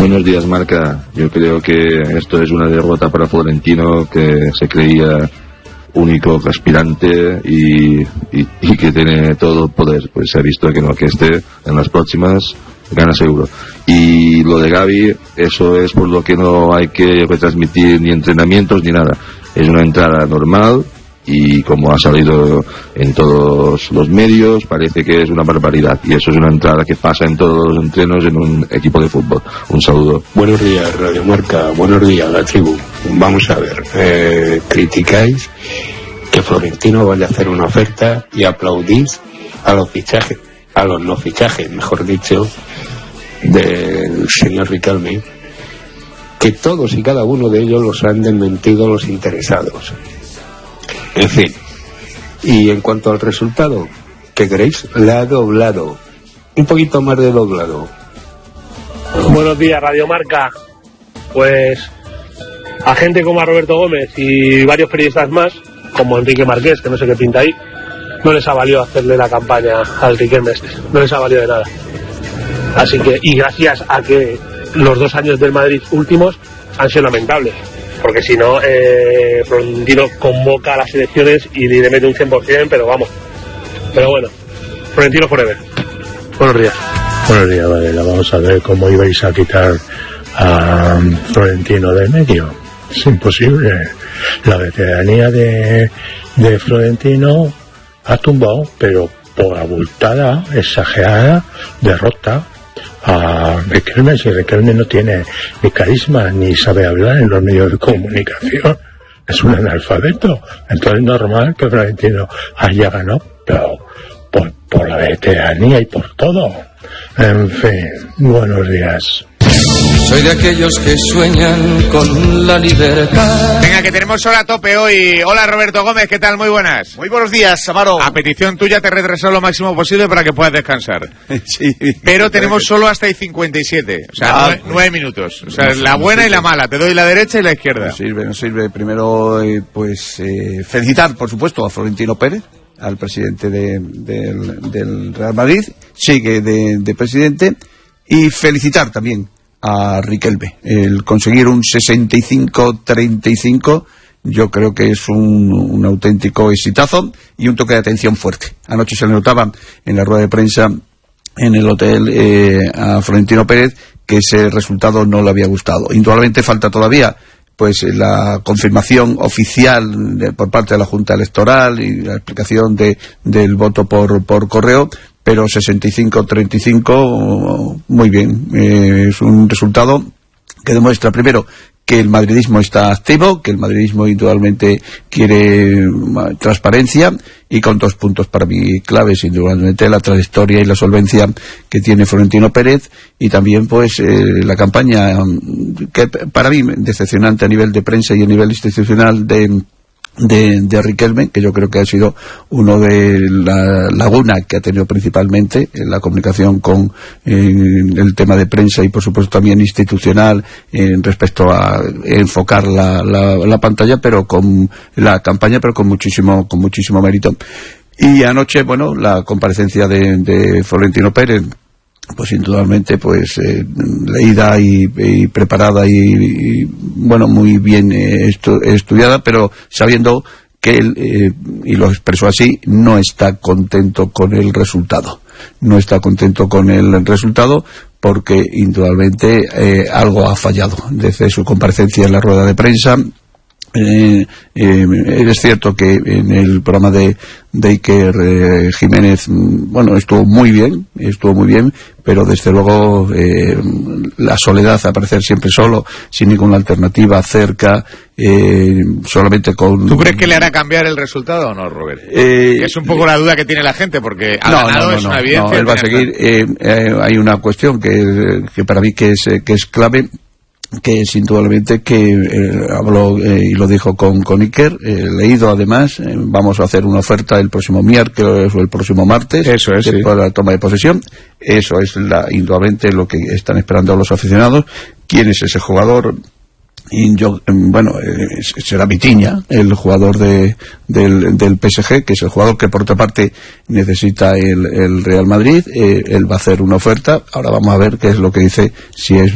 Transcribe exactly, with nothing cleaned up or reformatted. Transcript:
Buenos días, Marca. Yo creo que esto es una derrota para Florentino, que se creía único aspirante y, y, y que tiene todo el poder. Pues se ha visto que no, que este en las próximas gana seguro. Y lo de Gavi, eso es por lo que no hay que retransmitir ni entrenamientos ni nada. Es una entrada normal y como ha salido en todos los medios, parece que es una barbaridad. Y eso es una entrada que pasa en todos los entrenos en un equipo de fútbol. Un saludo. Buenos días, Radio Marca. Buenos días, la tribu. Vamos a ver, eh, criticáis que Florentino vaya a hacer una oferta y aplaudís a los fichajes, a los no fichajes, mejor dicho, del señor Riquelme, que todos y cada uno de ellos los han desmentido los interesados. En fin, y en cuanto al resultado, ¿qué queréis? La ha doblado, un poquito más de doblado. Buenos días, Radio Marca. Pues a gente como a Roberto Gómez y varios periodistas más, como Enrique Marqués, que no sé qué pinta ahí, no les ha valido hacerle la campaña al Riquelme este, no les ha valido de nada. Así que, y gracias a que los dos años del Madrid últimos han sido lamentables, porque si no, eh, Florentino convoca a las elecciones y le mete un cien por ciento, pero vamos. Pero bueno, Florentino forever. Buenos días. Buenos días, Varela. Vamos a ver cómo ibais a quitar a Florentino de medio. Es imposible. La veteranía de, de Florentino ha tumbado, pero por abultada, exagerada, derrota a Riquelme. Si Riquelme no tiene ni carisma ni sabe hablar en los medios de comunicación, es un analfabeto. Entonces es normal que Florentino haya ganado, pero por, por la veteranía y por todo. En fin, buenos días. Soy de aquellos que sueñan con la libertad. Venga, que tenemos hora a tope hoy. Hola, Roberto Gómez, ¿qué tal? Muy buenas. Muy buenos días, Amaro. A petición tuya te he retrasado lo máximo posible para que puedas descansar. Sí. Pero tenemos solo hasta y cincuenta y siete, o sea, ah, nueve, pues, nueve minutos. O sea, no, la no buena sirve. y la mala. Te doy la derecha y la izquierda. No sirve, no sirve. Primero, eh, pues, eh, felicitar, por supuesto, a Florentino Pérez, al presidente de, del, del Real Madrid. Sigue de, de presidente. Y felicitar también a Riquelme. El conseguir un sesenta y cinco treinta y cinco yo creo que es un, un auténtico exitazo y un toque de atención fuerte. Anoche se le notaba en la rueda de prensa en el hotel eh, a Florentino Pérez que ese resultado no le había gustado. Indudablemente falta todavía pues la confirmación oficial de, por parte de la Junta Electoral y la explicación de, del voto por, por correo, pero sesenta y cinco treinta y cinco, muy bien. Eh, es un resultado que demuestra, primero, que el madridismo está activo, que el madridismo indudablemente quiere transparencia, y con dos puntos para mí claves, indudablemente la trayectoria y la solvencia que tiene Florentino Pérez, y también pues eh, la campaña que para mí decepcionante a nivel de prensa y a nivel institucional de De, de Riquelme, que yo creo que ha sido uno de la laguna que ha tenido principalmente en la comunicación con eh, el tema de prensa y por supuesto también institucional en respecto a enfocar la, la, la pantalla, pero con la campaña, pero con muchísimo, con muchísimo mérito. Y anoche, bueno, la comparecencia de, de Florentino Pérez, pues indudablemente pues eh, leída y, y preparada y, y bueno, muy bien eh, estu- estudiada, pero sabiendo que él, eh, y lo expresó así, no está contento con el resultado. No está contento con el resultado porque indudablemente eh, algo ha fallado desde su comparecencia en la rueda de prensa. Eh, eh, es cierto que en el programa de, de Iker eh, Jiménez, bueno, estuvo muy bien, estuvo muy bien, pero desde luego eh, la soledad, aparecer siempre solo, sin ninguna alternativa cerca, eh, solamente con... ¿Tú crees que le hará cambiar el resultado o no, Robert? Eh, es un poco la duda que tiene la gente, porque ha no, ganado, no, no, es no, una evidencia. no, él va a seguir. Eh, eh, hay una cuestión que, que para mí que es, que es clave, que es indudablemente que eh, habló eh, y lo dijo con, con Iker, eh, leído además, eh, vamos a hacer una oferta el próximo miércoles o el próximo martes. Eso es, sí. Para la toma de posesión. Eso es la, indudablemente lo que están esperando los aficionados. ¿Quién es ese jugador? Y yo, bueno, eh, será Vitinha, el jugador de, del, del P S G, que es el jugador que por otra parte necesita el, el Real Madrid. Eh, él va a hacer una oferta. Ahora vamos a ver qué es lo que dice, si es